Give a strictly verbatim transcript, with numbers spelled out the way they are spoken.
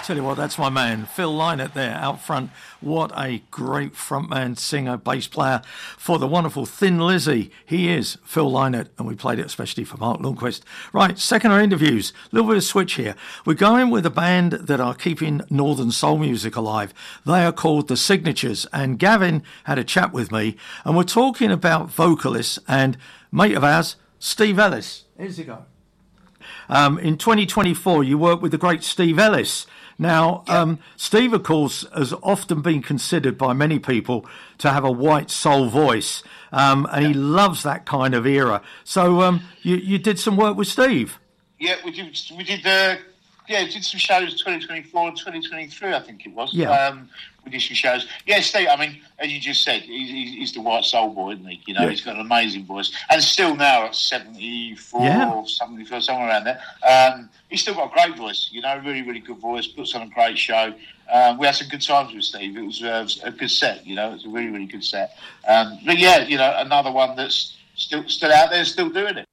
Tell you what, that's my man, Phil Lynott there out front. What a great frontman, singer, bass player for the wonderful Thin Lizzy. He is Phil Lynott, and we played it especially for Mark Lundquist. Right, second our interviews. A little bit of switch here. We're going with a band that are keeping Northern Soul music alive. They are called The Signatures, and Gavin had a chat with me, and we're talking about vocalists and mate of ours, Steve Ellis. Here's he go. Um, in twenty twenty-four, you worked with the great Steve Ellis. Now, yeah. um, Steve, of course, has often been considered by many people to have a white soul voice, um, and yeah. he loves that kind of era. So um, you, you did some work with Steve. Yeah, we did. We did. Uh, yeah, we did some shows twenty twenty-four and twenty twenty-three, I think it was. Yeah. Um, we did some shows. Yeah, Steve. I mean, as you just said, he's, he's the white soul boy, isn't he? You know, yeah. he's got an amazing voice, and still now at seventy-four, yeah. seventy-four, somewhere around there. Um, he's still got a great voice. You know, really, really good voice. Puts on a great show. Um, we had some good times with Steve. It was uh, a good set. You know, it was a really, really good set. Um, but yeah, you know, another one that's still still out there, still doing it.